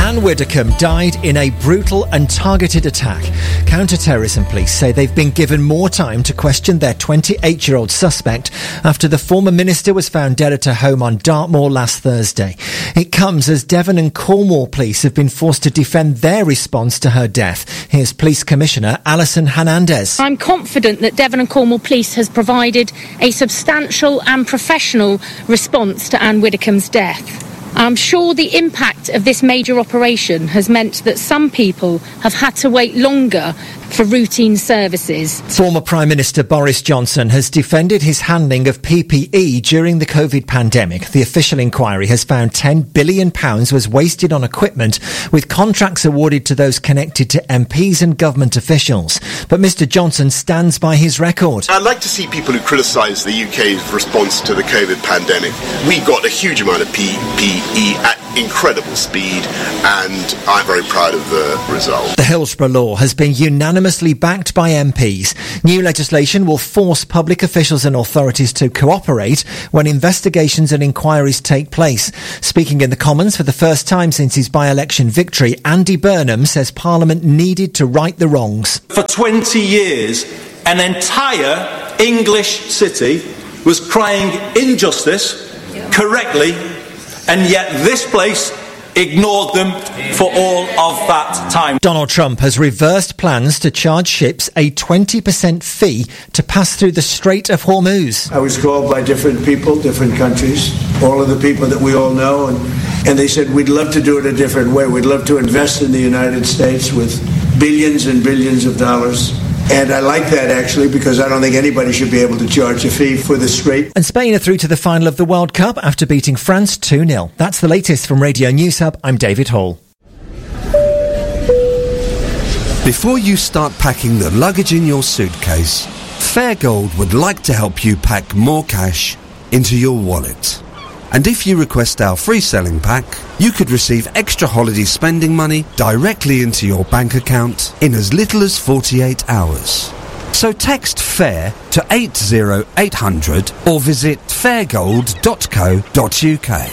Anne Widdecombe died in a brutal and targeted attack. Counter-terrorism police say they've been given more time to question their 28-year-old suspect after the former minister was found dead at her home on Dartmoor last Thursday. It comes as Devon and Cornwall police have been forced to defend their response to her death. Here's Police Commissioner Alison Hernandez. I'm confident that Devon and Cornwall Police has provided a substantial and professional response to Anne Widdecombe's death. I'm sure the impact of this major operation has meant that some people have had to wait longer for routine services. Former Prime Minister Boris Johnson has defended his handling of PPE during the COVID pandemic. The official inquiry has found £10 billion was wasted on equipment, with contracts awarded to those connected to MPs and government officials. But Mr Johnson stands by his record. I'd like to see people who criticise the UK's response to the COVID pandemic. We got a huge amount of PPE at incredible speed, and I'm very proud of the result. The Hillsborough law has been unanimously backed by MPs. New legislation will force public officials and authorities to cooperate when investigations and inquiries take place. Speaking in the Commons for the first time since his by-election victory, Andy Burnham says Parliament needed to right the wrongs. For 20 years, an entire English city was crying injustice correctly, and yet this place ignored them for all of that time. Donald Trump has reversed plans to charge ships a 20% fee to pass through the Strait of Hormuz. I was called by different people, different countries, all of the people that we all know, and they said, we'd love to do it a different way. We'd love to invest in the United States with billions and billions of dollars. And I like that, actually, because I don't think anybody should be able to charge a fee for the Strait. And Spain are through to the final of the World Cup after beating France 2-0. That's the latest from Radio News Hub. I'm David Hall. Before you start packing the luggage in your suitcase, Fairgold would like to help you pack more cash into your wallet. And if you request our free selling pack, you could receive extra holiday spending money directly into your bank account in as little as 48 hours. So text FAIR to 80800 or visit fairgold.co.uk.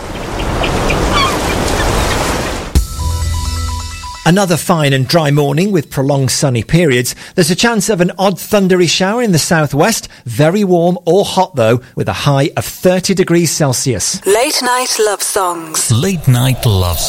Another fine and dry morning with prolonged sunny periods. There's a chance of an odd thundery shower in the southwest. Very warm or hot though, with a high of 30 degrees Celsius. Late night love songs. Late night love songs.